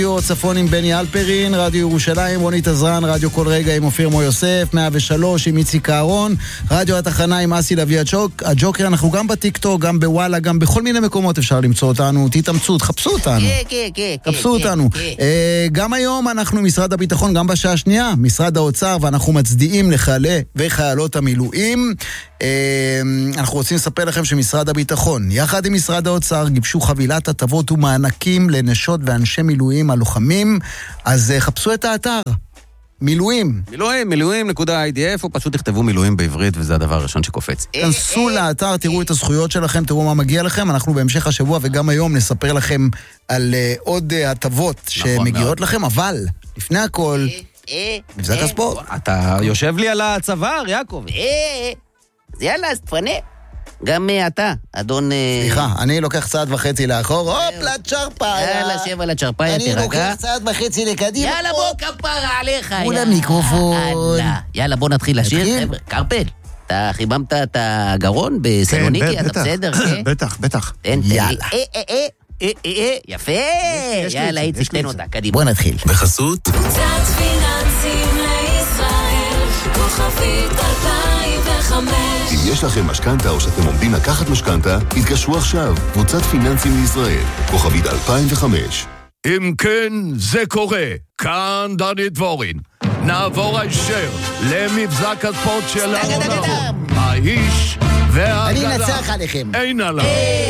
צפון עם בני אלפרין, רדיו ירושלים, רונית עזרן, רדיו כל רגע עם אופיר מו יוסף, 103 עם איציק אהרון, רדיו התחנה עם אסי לוי הג'וקר. אנחנו גם בטיקטוק, גם בוואלה, גם בכל מיני מקומות אפשר למצוא אותנו. תתאמצו, תחפשו אותנו. תחפשו אותנו. גם היום אנחנו משרד הביטחון, גם בשעה השנייה, משרד האוצר, ואנחנו מצדיעים לחיילי וחיילות המילואים. אנחנו רוצים לספר לכם שמשרד הביטחון, יחד עם משרד האוצר, גיבשו חבילת הטבות ומענקים לנשות ואנשי מילואים הלוחמים. אז חפשו את האתר. מילואים.idf, או פשוט תכתבו מילואים בעברית, וזה הדבר הראשון שקופץ. כנסו לאתר, תראו את הזכויות שלכם, תראו מה מגיע לכם. אנחנו בהמשך השבוע וגם היום נספר לכם על עוד הטבות שמגיעות לכם, אבל לפני הכל, מבזק הספורט. אתה יושב לי על הצוואר, יעקב. יאללה, אז תפנה. גם אתה, אדון... סליחה, אני לוקח צעד וחצי לאחור, הופ, לצ'רפאיה. יאללה, שב על הצ'רפאיה, תרגע. אני לוקח צעד וחצי לקדימה. יאללה, בוא כפרה עליך. מול המיקרופון. יאללה, בוא נתחיל לשיר. קרפל, אתה חיממת את הגרון בסלוניקי, אתה בסדר? בטח. יאללה. יפה. יאללה, איציק, תן אותה, קדימה. בוא נתחיל. בחסות קבוצת פיננסים לישראל, כוכבית 2005. אם יש לכם משכנתה או שאתם עומדים לקחת משכנתה, התקשרו עכשיו. קבוצת פיננסים לישראל, כוכבית 2005. אם כן, זה קורה. כאן דני דבורין. נעבור הישר למבזק הספורט של העונה. האיש והגדה. אני אנצח עליכם. אין עליו.